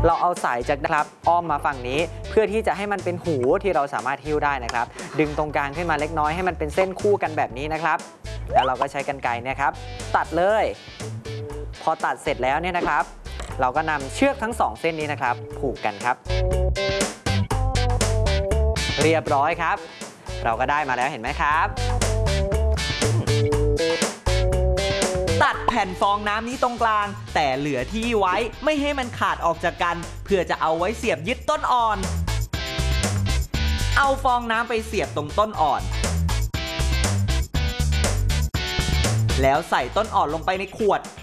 เราเอาสายจากนะครับอ้อมมาฝั่งนี้เพื่อที่จะให้มันเป็นหูที่เราสามารถหิ้วได้นะครับดึงตรงกลางขึ้นมาเล็กน้อยให้มันเป็นเส้นคู่กันแบบนี้นะครับแล้วเราก็ใช้กรรไกรเนี่ยครับตัดเลยพอตัดเสร็จแล้วเนี่ยนะครับเราก็นำเชือกทั้ง2เส้นนี้นะครับผูกกันครับเรียบร้อยครับเราก็ได้มาแล้วเห็นไหมครับตัดแผ่นฟองน้ำนี้ตรงกลางแต่เหลือที่ไว้ไม่ให้มันขาดออกจากกันเพื่อจะเอาไว้เสียบยึดต้นอ่อนเอาฟองน้ำไปเสียบตรงต้นอ่อนแล้วใส่ต้นอ่อนลงไปในขวด